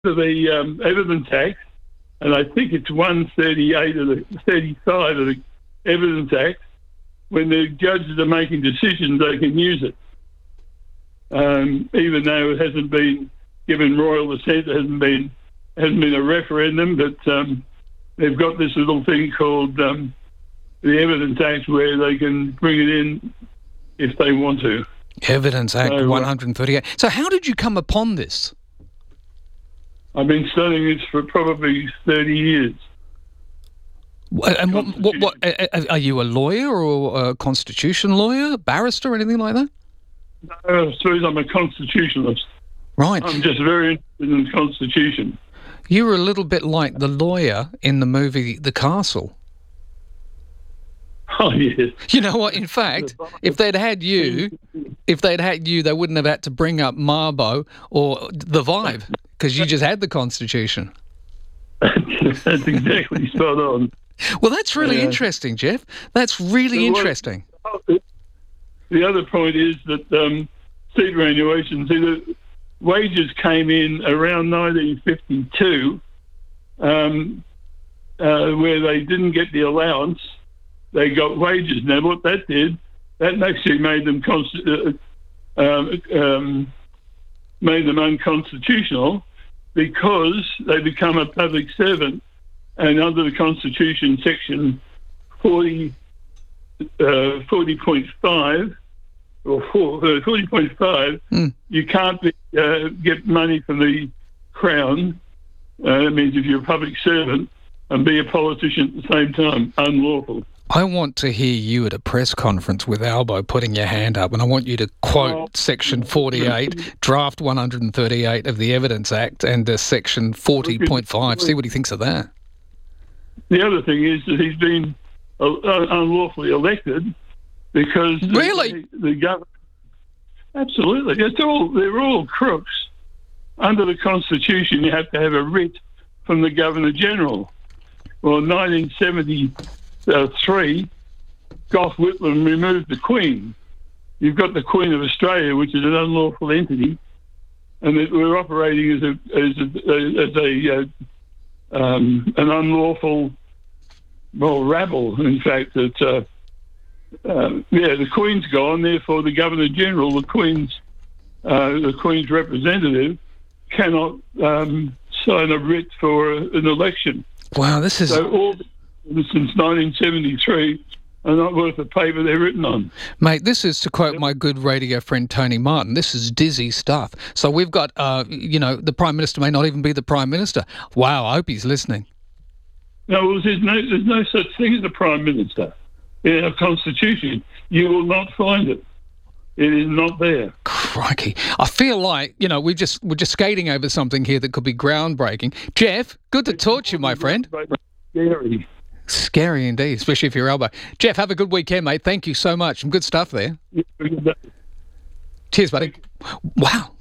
the Evidence Act, and I think it's 138 of the 35 of the Evidence Act. When the judges are making decisions, they can use it, even though it hasn't been given royal assent. It hasn't been a referendum, but they've got this little thing called the Evidence Act where they can bring it in if they want to. Evidence Act 138. So how did you come upon this? I've been studying this for probably 30 years. And what are you a lawyer or a constitution lawyer, barrister, anything like that? No, I suppose I'm a constitutionalist. Right. I'm just very interested in the Constitution. You were a little bit like the lawyer in the movie The Castle. Oh, yes. You know what? In fact, if they'd had you, they wouldn't have had to bring up Mabo or the Vibe because you just had the Constitution. That's exactly spot on. Well, that's really interesting, Jeff. That's really interesting. The other point is that superannuation, the wages came in around 1952 where they didn't get the allowance. They got wages. Now, what that did, that actually made them unconstitutional because they become a public servant. And under the Constitution, Section 40.5 or 40.5, you can't get money from the Crown. That means if you're a public servant and be a politician at the same time, unlawful. I want to hear you at a press conference with Albo putting your hand up, and I want you to quote Section 48, Draft 138 of the Evidence Act, and Section 40.5. See what he thinks of that. The other thing is that he's been unlawfully elected because really the government. Absolutely, they're all crooks. Under the Constitution, you have to have a writ from the Governor General. Well, in 1973, Gough Whitlam removed the Queen. You've got the Queen of Australia, which is an unlawful entity, and we're operating as an unlawful, rabble. In fact, that the Queen's gone. Therefore, the Governor General, the Queen's representative, cannot sign a writ for an election. Wow, this is so all since 1973 are not worth the paper they're written on. Mate, this is, to quote my good radio friend Tony Martin, this is dizzy stuff. So we've got, the Prime Minister may not even be the Prime Minister. Wow, I hope he's listening. No, well, there's no such thing as a Prime Minister in our Constitution. You will not find it. It is not there. Crikey. I feel like, we're just skating over something here that could be groundbreaking. Jeff, good to talk to you, my friend. Scary. Scary indeed, especially if you're Albo. Jeff, have a good weekend, mate. Thank you so much. Some good stuff there. Cheers, buddy. Wow.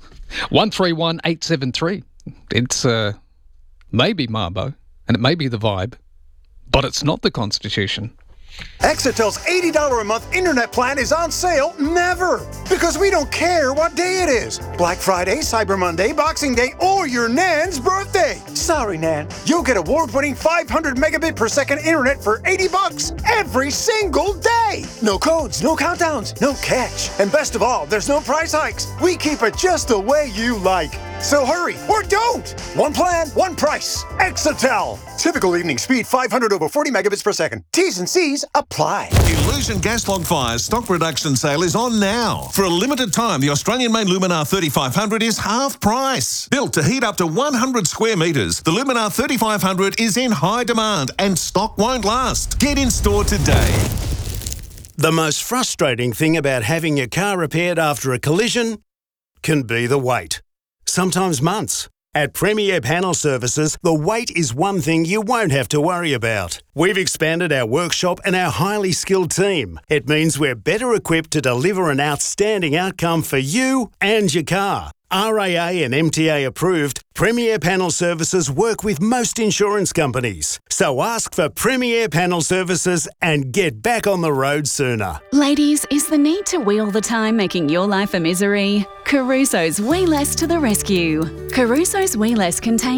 131873. It's maybe Mabo, and it may be the Vibe, but it's not the Constitution. Exitel's $80 a month internet plan is on sale never, because we don't care what day it is. Black Friday, Cyber Monday, Boxing Day, or your Nan's birthday. Sorry, Nan. You'll get award-winning 500 megabit per second internet for $80 every single day. No codes, no countdowns, no catch. And best of all, there's no price hikes. We keep it just the way you like. So hurry, or don't! One plan, one price. Exitel. Typical evening speed, 500 over 40 megabits per second. T's and C's apply. Illusion Gas Log Fire's stock reduction sale is on now. For a limited time, the Australian-made Luminar 3500 is half price. Built to heat up to 100 square metres, the Luminar 3500 is in high demand and stock won't last. Get in store today. The most frustrating thing about having your car repaired after a collision can be the wait. Sometimes months. At Premier Panel Services, the wait is one thing you won't have to worry about. We've expanded our workshop and our highly skilled team. It means we're better equipped to deliver an outstanding outcome for you and your car. RAA and MTA approved, Premier Panel Services work with most insurance companies. So ask for Premier Panel Services and get back on the road sooner. Ladies, is the need to wheel the time making your life a misery? Caruso's Wee Less to the rescue. Caruso's Wee Less contains